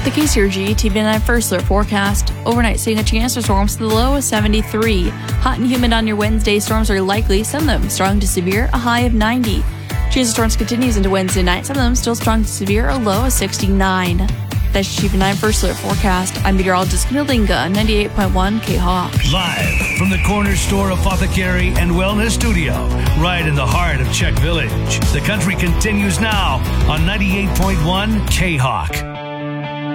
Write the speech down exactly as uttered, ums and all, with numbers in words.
The K C R G T V nine First Alert forecast. Overnight, seeing a chance for storms to the low of seventy-three. Hot and humid on your Wednesday. Storms are likely, some of them strong to severe, a high of ninety. Chance of storms continues into Wednesday night. Some of them still strong to severe, a low of sixty-nine. That's your T V nine First Alert forecast. I'm meteorologist Camille Linga, ninety-eight point one K-Hawk. Live from the Corner Store Apothecary and Wellness Studio, right in the heart of Czech Village. The country continues now on ninety-eight point one K-Hawk.